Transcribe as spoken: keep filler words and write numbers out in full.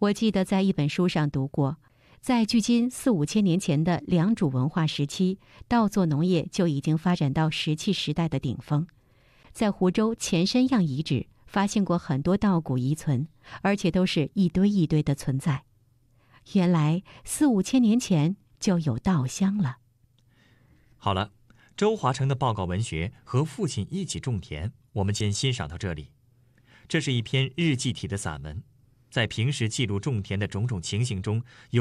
我记得在一本书上读过，在距今四五千年前的良渚文化时期，稻作农业就已经发展到石器时代的顶峰。在湖州前山样遗址发现过很多稻谷遗存，而且都是一堆一堆的存在。原来四五千年前就有稻香了。 好了，周华成的报告文学和父亲一起种田，我们先欣赏到这里。这是一篇日记体的散文，在平时记录种田的种种情形中，有